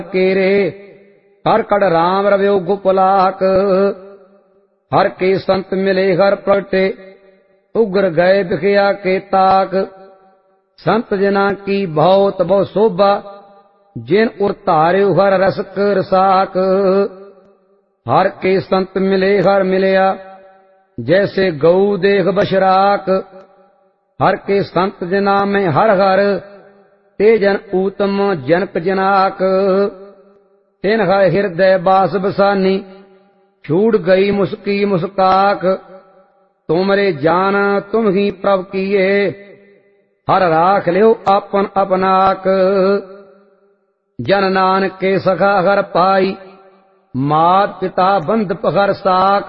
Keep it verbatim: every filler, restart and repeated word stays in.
केरे हर कड़ राम रव्यो गुपलाक। हर के संत मिले हर प्रगटे उग्र गए बिखया के ताक। संत जना की बहुत बहु शोभा जिन उर धार्यो हर रस कर साक। हर के संत मिले हर मिलया जैसे गऊ देख बशराक। हर के संत जना में हर हर ते जन ऊतम जनक जनाक। तिन हर हृदय बास बसानी छूट गई मुस्की मुस्काक। तुमरे जान तुम ही प्रभ किए हर राख लियो आपन अपनाक। जन नानक के सखा हर पाई मात पिता बंद पहर साक।